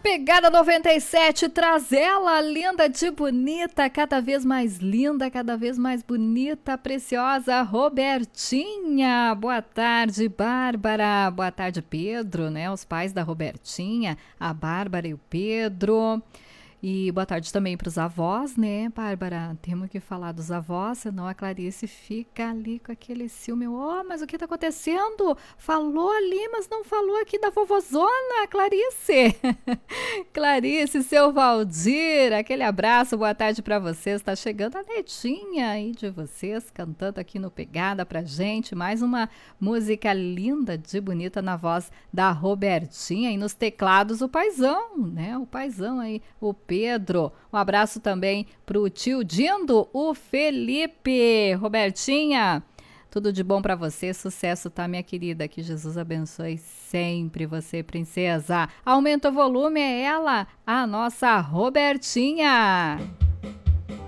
Pegada 97, traz ela, linda de bonita, cada vez mais linda, cada vez mais bonita, preciosa, Robertinha. Boa tarde, Bárbara. Boa tarde, Pedro, né? Os pais da Robertinha, a Bárbara e o Pedro. E boa tarde também para os avós, né, Bárbara? Temos que falar dos avós, senão a Clarice fica ali com aquele ciúme. Oh, mas o que está acontecendo? Falou ali, mas não falou aqui da vovozona, Clarice. Clarice, seu Valdir, aquele abraço, boa tarde para vocês. Está chegando a netinha aí de vocês, cantando aqui no Pegada pra gente. Mais uma música linda de bonita na voz da Robertinha. E nos teclados o paizão, né? O paizão aí, o Pedro. Um abraço também pro tio Dindo, o Felipe. Robertinha, tudo de bom para você, sucesso, tá, minha querida? Que Jesus abençoe sempre você, princesa. Aumenta o volume, é ela, a nossa Robertinha.